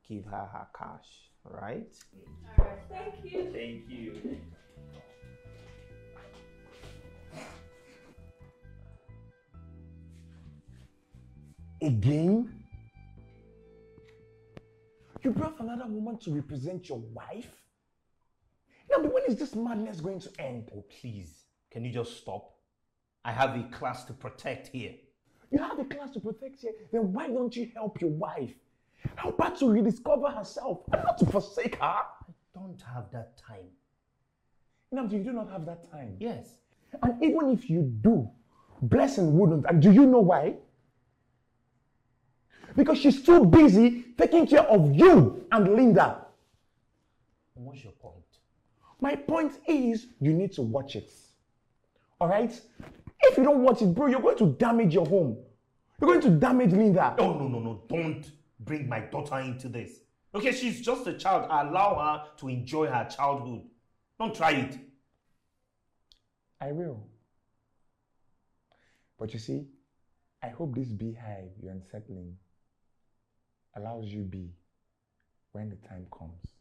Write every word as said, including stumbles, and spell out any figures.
give her her cash, all right? All right, thank you. Thank you. Again? You brought another woman to represent your wife? Now, when is this madness going to end? Oh, please. Can you just stop? I have a class to protect here. You have a class to protect here, then why don't you help your wife? Help her to rediscover herself and not to forsake her. I don't have that time. Now, you do not have that time. Yes. And even if you do, Blessing wouldn't. And do you know why? Because she's too busy taking care of you and Linda. What's your point? My point is, you need to watch it. All right? If you don't watch it, bro, you're going to damage your home. You're going to damage Linda. Oh, no, no, no. Don't bring my daughter into this. Okay, she's just a child. Allow her to enjoy her childhood. Don't try it. I will. But you see, I hope this beehive you're unsettling allows you be when the time comes.